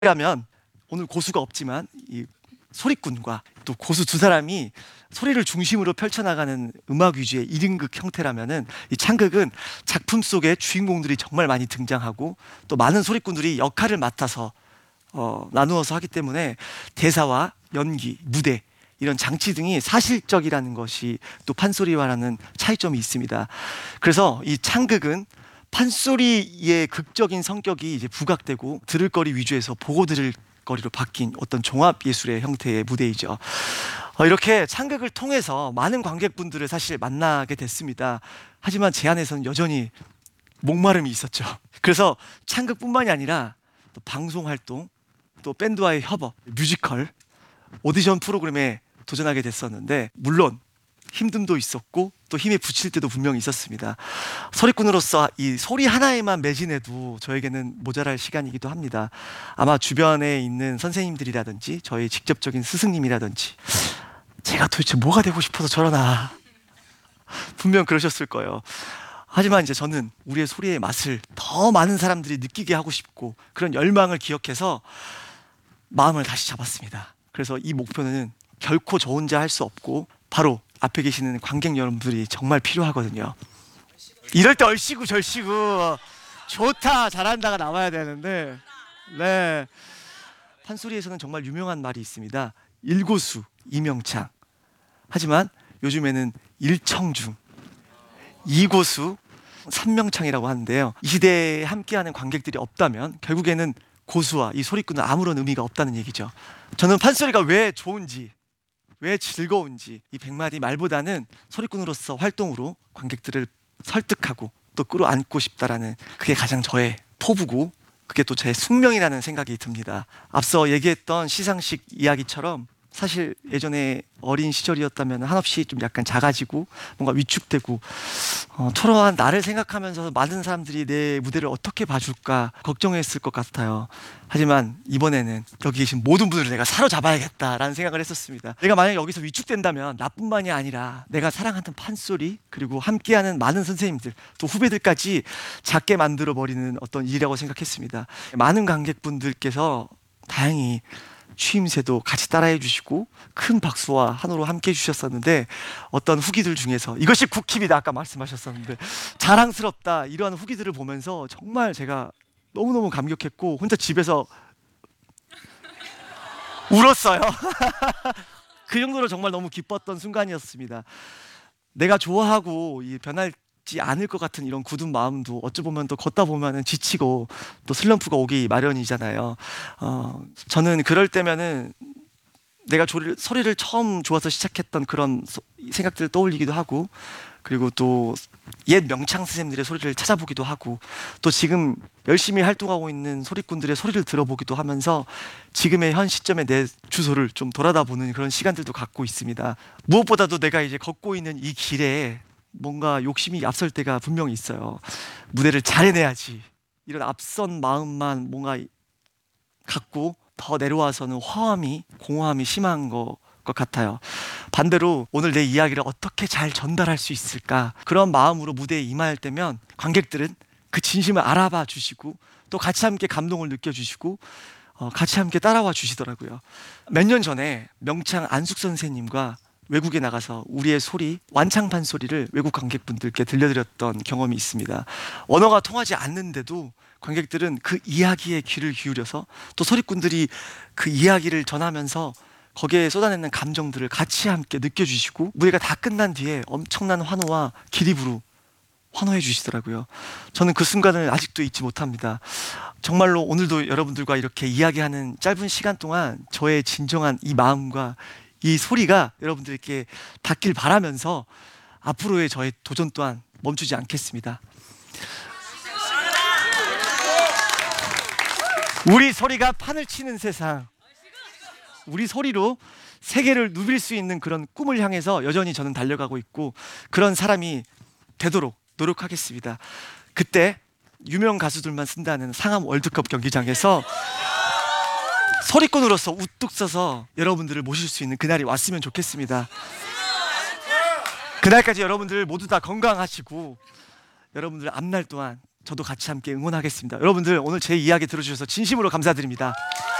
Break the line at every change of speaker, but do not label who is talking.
라면 오늘 고수가 없지만 이 소리꾼과 또 고수 두 사람이 소리를 중심으로 펼쳐나가는 음악 위주의 1인극 형태라면은 이 창극은 작품 속에 주인공들이 정말 많이 등장하고 또 많은 소리꾼들이 역할을 맡아서 나누어서 하기 때문에 대사와 연기, 무대 이런 장치 등이 사실적이라는 것이 또 판소리와라는 차이점이 있습니다. 그래서 이 창극은 판소리의 극적인 성격이 이제 부각되고 들을 거리 위주에서 보고 들을 거리로 바뀐 어떤 종합 예술의 형태의 무대이죠. 이렇게 창극을 통해서 많은 관객분들을 사실 만나게 됐습니다. 하지만 제 안에서는 여전히 목마름이 있었죠. 그래서 창극뿐만이 아니라 또 방송 활동, 또 밴드와의 협업, 뮤지컬, 오디션 프로그램에 도전하게 됐었는데 물론 힘듦도 있었고 또 힘에 부칠 때도 분명히 있었습니다. 소리꾼으로서 이 소리 하나에만 매진해도 저에게는 모자랄 시간이기도 합니다. 아마 주변에 있는 선생님들이라든지 저희 직접적인 스승님이라든지 제가 도대체 뭐가 되고 싶어서 저러나 분명 그러셨을 거예요. 하지만 이제 저는 우리의 소리의 맛을 더 많은 사람들이 느끼게 하고 싶고 그런 열망을 기억해서 마음을 다시 잡았습니다. 그래서 이 목표는 결코 저 혼자 할 수 없고 바로 앞에 계시는 관객 여러분들이 정말 필요하거든요. 이럴 때 얼씨구 절씨구 좋다 잘한다가 나와야 되는데 네, 판소리에서는 정말 유명한 말이 있습니다. 일고수 이명창. 하지만 요즘에는 일청중 이고수 삼명창이라고 하는데요. 이 시대에 함께하는 관객들이 없다면 결국에는 고수와 이 소리꾼은 아무런 의미가 없다는 얘기죠. 저는 판소리가 왜 좋은지 왜 즐거운지 이 100마디 말보다는 소리꾼으로서 활동으로 관객들을 설득하고 또 끌어안고 싶다라는 그게 가장 저의 포부고 그게 또 제 숙명이라는 생각이 듭니다. 앞서 얘기했던 시상식 이야기처럼 사실 예전에 어린 시절이었다면 한없이 좀 약간 작아지고 뭔가 위축되고 초라한 나를 생각하면서 많은 사람들이 내 무대를 어떻게 봐줄까 걱정했을 것 같아요. 하지만 이번에는 여기 계신 모든 분들을 내가 사로잡아야겠다라는 생각을 했었습니다. 내가 만약에 여기서 위축된다면 나뿐만이 아니라 내가 사랑하는 판소리 그리고 함께하는 많은 선생님들 또 후배들까지 작게 만들어버리는 어떤 일이라고 생각했습니다. 많은 관객분들께서 다행히 취임새도 같이 따라해 주시고 큰 박수와 한호로 함께 해주셨었는데 어떤 후기들 중에서 이것이 국힙이다 아까 말씀하셨었는데 자랑스럽다 이러한 후기들을 보면서 정말 제가 너무너무 감격했고 혼자 집에서 울었어요. 그 정도로 정말 너무 기뻤던 순간이었습니다. 내가 좋아하고 변할지 않을 것 같은 이런 굳은 마음도 어찌 보면 또 걷다 보면은 지치고 또 슬럼프가 오기 마련이잖아요. 저는 그럴 때면은 내가 소리를 처음 좋아서 시작했던 그런 생각들을 떠올리기도 하고 그리고 또 옛 명창 선생님들의 소리를 찾아보기도 하고 또 지금 열심히 활동하고 있는 소리꾼들의 소리를 들어보기도 하면서 지금의 현 시점의 내 주소를 좀 돌아다 보는 그런 시간들도 갖고 있습니다. 무엇보다도 내가 이제 걷고 있는 이 길에 뭔가 욕심이 앞설 때가 분명히 있어요. 무대를 잘 해내야지 이런 앞선 마음만 뭔가 갖고 더 내려와서는 허함이 공허함이 심한 것 같아요. 반대로 오늘 내 이야기를 어떻게 잘 전달할 수 있을까 그런 마음으로 무대에 임할 때면 관객들은 그 진심을 알아봐 주시고 또 같이 함께 감동을 느껴주시고 같이 함께 따라와 주시더라고요. 몇 년 전에 명창 안숙 선생님과 외국에 나가서 우리의 소리, 완창판 소리를 외국 관객분들께 들려드렸던 경험이 있습니다. 언어가 통하지 않는데도 관객들은 그 이야기에 귀를 기울여서 또 소리꾼들이 그 이야기를 전하면서 거기에 쏟아내는 감정들을 같이 함께 느껴주시고 무대가 다 끝난 뒤에 엄청난 환호와 기립으로 환호해 주시더라고요. 저는 그 순간을 아직도 잊지 못합니다. 정말로 오늘도 여러분들과 이렇게 이야기하는 짧은 시간 동안 저의 진정한 이 마음과 이 소리가 여러분들께 닿길 바라면서 앞으로의 저의 도전 또한 멈추지 않겠습니다. 우리 소리가 판을 치는 세상, 우리 소리로 세계를 누빌 수 있는 그런 꿈을 향해서 여전히 저는 달려가고 있고 그런 사람이 되도록 노력하겠습니다. 그때 유명 가수들만 쓴다는 상암 월드컵 경기장에서 소리꾼으로서 우뚝 서서 여러분들을 모실 수 있는 그날이 왔으면 좋겠습니다. 그날까지 여러분들 모두 다 건강하시고 여러분들 앞날 또한 저도 같이 함께 응원하겠습니다. 여러분들 오늘 제 이야기 들어주셔서 진심으로 감사드립니다.